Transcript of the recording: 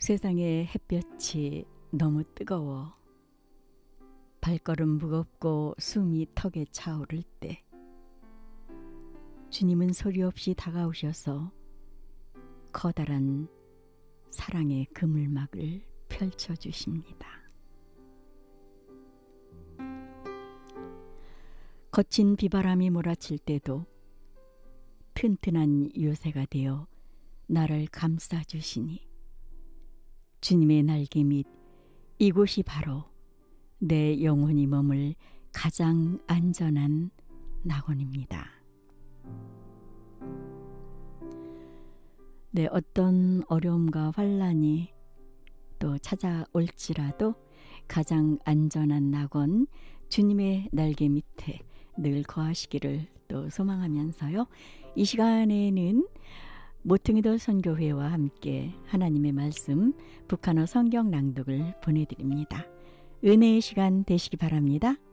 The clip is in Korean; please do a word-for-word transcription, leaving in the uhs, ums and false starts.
세상의 햇볕이 너무 뜨거워 발걸음 무겁고 숨이 턱에 차오를 때 주님은 소리 없이 다가오셔서 커다란 사랑의 그물막을 펼쳐주십니다. 거친 비바람이 몰아칠 때도 튼튼한 요새가 되어 나를 감싸주시니 주님의 날개 밑 이곳이 바로 내 영혼이 머물 가장 안전한 낙원입니다. 네, 어떤 어려움과 환난이 또 찾아올지라도 가장 안전한 낙원 주님의 날개 밑에 늘 거하시기를 또 소망하면서요. 이 시간에는 모퉁이돌 선교회와 함께 하나님의 말씀 북한어 성경 낭독을 보내드립니다. 은혜의 시간 되시기 바랍니다.